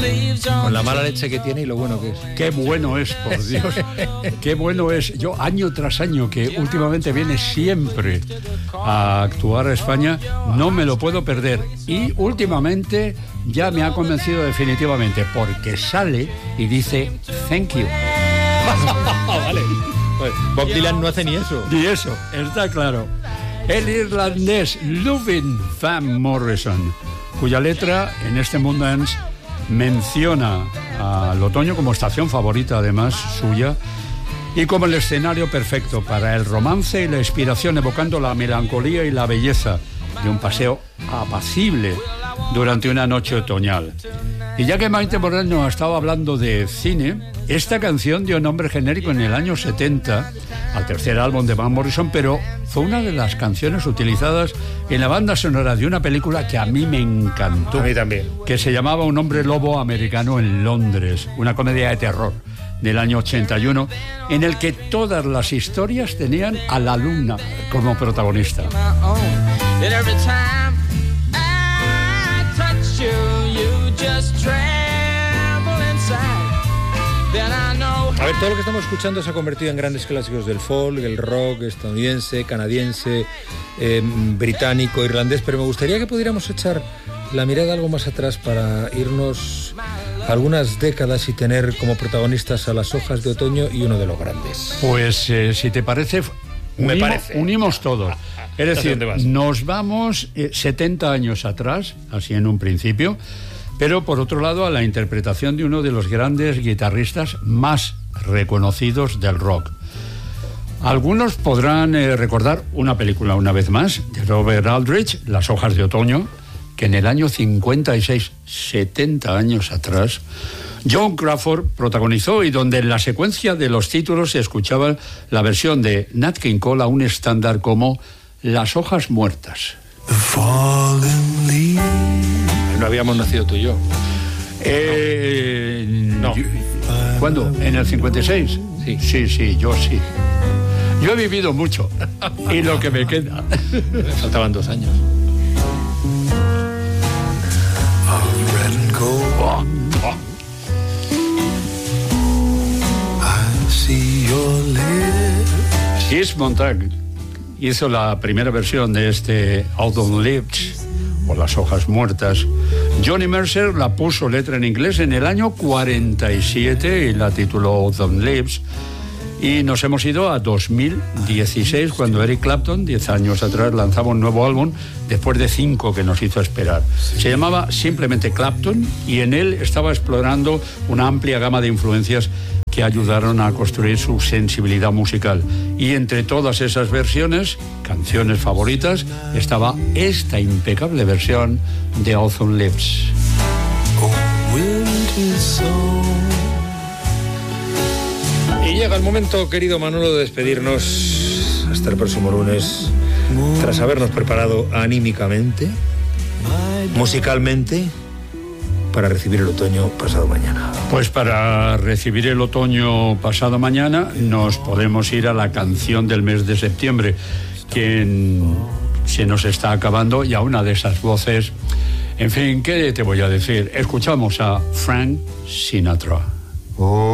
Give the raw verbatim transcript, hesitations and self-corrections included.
Con la mala leche que tiene y lo bueno que es. Qué bueno es, por Dios. Qué bueno es. Yo, año tras año, que últimamente viene siempre a actuar a España, no me lo puedo perder. Y últimamente ya me ha convencido definitivamente, porque sale y dice thank you. Vale. Pues Bob Dylan no hace ni eso. Ni eso, está claro. El irlandés Lúfin Van Morrison, cuya letra en este Moondance menciona al otoño como estación favorita, además suya, y como el escenario perfecto para el romance y la inspiración, evocando la melancolía y la belleza de un paseo apacible durante una noche otoñal. Y ya que Maite Moreno ha estado hablando de cine, esta canción dio nombre genérico en el año setenta al tercer álbum de Van Morrison, pero fue una de las canciones utilizadas en la banda sonora de una película que a mí me encantó. A mí también. Que se llamaba Un hombre lobo americano en Londres, una comedia de terror del año ochenta y uno, en el que todas las historias tenían a la luna como protagonista. A ver, todo lo que estamos escuchando se ha convertido en grandes clásicos del folk, del rock estadounidense, canadiense, eh, británico, irlandés, pero me gustaría que pudiéramos echar la mirada algo más atrás para irnos algunas décadas y tener como protagonistas a Las hojas de otoño y uno de los grandes. Pues eh, si te parece, me unimos, parece. unimos todos. Es decir, nos vamos eh, setenta años atrás, así en un principio, pero por otro lado a la interpretación de uno de los grandes guitarristas más reconocidos del rock. Algunos podrán eh, recordar una película una vez más de Robert Aldrich, Las hojas de otoño, que en el año cincuenta y seis, setenta años atrás, Joan Crawford protagonizó, y donde en la secuencia de los títulos se escuchaba la versión de Nat King Cole a un estándar como Las hojas muertas. No habíamos nacido tú y yo. Eh, no. Yo, ¿Cuándo? ¿En el cincuenta y seis? Sí. Sí, sí, yo sí. Yo he vivido mucho. Y lo que me queda. Me faltaban dos años. Oh, oh. Keith Montag hizo la primera versión de este Autumn Leaves, o Las hojas muertas. Johnny Mercer la puso letra en inglés en el año cuarenta y siete y la tituló Autumn Leaves. Y nos hemos ido a dos mil dieciséis, cuando Eric Clapton, diez años atrás, lanzaba un nuevo álbum después de cinco que nos hizo esperar. Se llamaba simplemente Clapton, y en él estaba explorando una amplia gama de influencias que ayudaron a construir su sensibilidad musical. Y entre todas esas versiones, canciones favoritas, estaba esta impecable versión de Autumn Leaves. Y llega el momento, querido Manolo, de despedirnos hasta el próximo lunes, tras habernos preparado anímicamente, musicalmente, para recibir el otoño pasado mañana. Pues para recibir el otoño pasado mañana nos podemos ir a la canción del mes de septiembre, que se nos está acabando, y a una de esas voces, en fin, ¿qué te voy a decir? Escuchamos a Frank Sinatra. Oh.